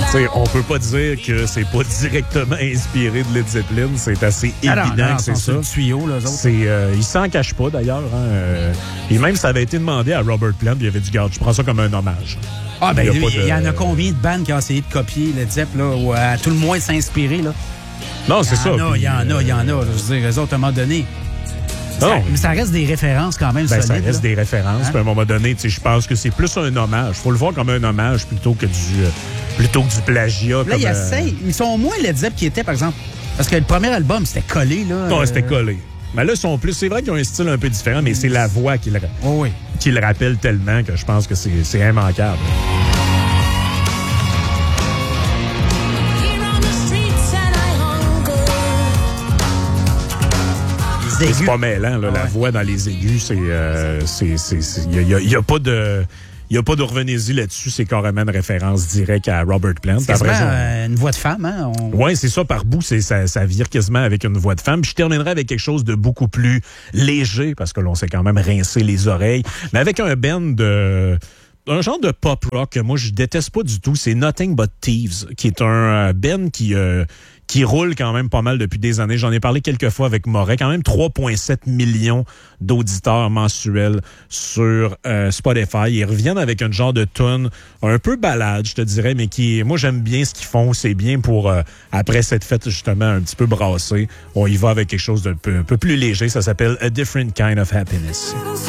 T'sais, on peut pas dire que c'est pas directement inspiré de Led Zeppelin. C'est assez évident que c'est ça. Le tuyau, là, ils s'en cachent pas, d'ailleurs. Hein. Et même, ça avait été demandé à Robert Plant. Il avait dit, garde, je prends ça comme un hommage. Ah, ben, il y en a combien de bandes qui ont essayé de copier Led Zeppelin, là, ou à tout le moins s'inspirer, là? Non, c'est ça. Il y en a. Je veux dire, eux autres, à un moment donné. Mais ça reste des références quand même solides. Ça reste des références. Puis à un moment donné, je pense que c'est plus un hommage. Faut le voir comme un hommage plutôt que du plagiat. Là, ils sont moins Led Zeppelin qui étaient, par exemple. Parce que le premier album, c'était collé, là. Non, c'était collé. Mais là, ils sont plus. C'est vrai qu'ils ont un style un peu différent, mais c'est la voix qui le rappelle tellement que je pense que c'est immanquable. C'est pas mêlant, là, la voix dans les aigus, il n'y a pas de... Il n'y a pas de revenez-y là-dessus, c'est carrément une référence directe à Robert Plant. C'est une voix de femme, hein? Oui, c'est ça, par bout, ça vire quasiment avec une voix de femme. Puis je terminerai avec quelque chose de beaucoup plus léger, parce que l'on s'est quand même rincé les oreilles, mais avec un genre de pop rock que moi, je déteste pas du tout. C'est Nothing But Thieves, qui est un band qui roule quand même pas mal depuis des années. J'en ai parlé quelques fois avec Moret. Quand même 3,7 millions d'auditeurs mensuels sur Spotify. Ils reviennent avec un genre de tune un peu balade, je te dirais, mais moi, j'aime bien ce qu'ils font. C'est bien pour, après cette fête, justement, un petit peu brassée, on y va avec quelque chose d'un peu plus léger. Ça s'appelle A Different Kind of Happiness.